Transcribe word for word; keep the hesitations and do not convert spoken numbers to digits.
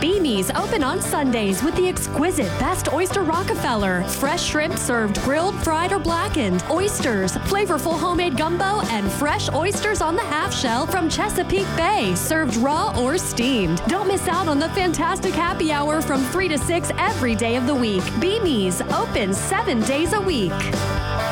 Beanie's open on Sundays with the exquisite Best Oyster Rockefeller. Fresh shrimp served grilled, fried, or blackened. Oysters, flavorful homemade gumbo, and fresh oysters on the half shell from Chesapeake Bay, served raw or steamed. Don't miss out on the fantastic happy hour from three to six every day of the week. Beanie's, open seven days a week.